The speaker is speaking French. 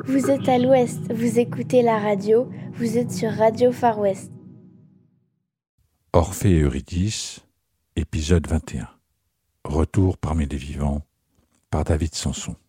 Vous êtes à l'ouest, vous écoutez la radio, vous êtes sur Radio Far West. Orphée et Eurydice, épisode 21. Retour parmi les vivants, par David Sanson.